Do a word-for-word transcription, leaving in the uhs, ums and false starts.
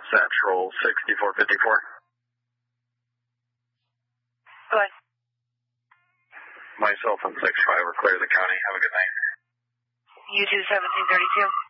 Central sixty-four fifty-four. Go ahead. Myself and six five are clear of the county. Have a good night. U two seventeen thirty-two.